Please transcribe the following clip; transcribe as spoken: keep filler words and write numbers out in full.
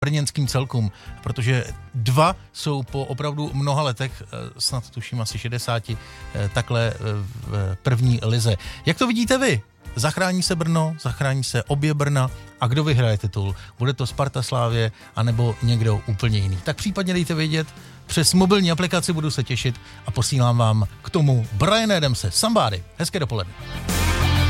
brněnským celkům, protože dva jsou po opravdu mnoha letech, snad tuším asi šedesáti, takhle v první lize. Jak to vidíte vy? Zachrání se Brno, zachrání se obě Brna a kdo vyhraje titul? Bude to Sparta Slavie anebo někdo úplně jiný? Tak případně dejte vědět, přes mobilní aplikaci budu se těšit a posílám vám k tomu Briana Adamse, Somebody. Hezké dopoledne.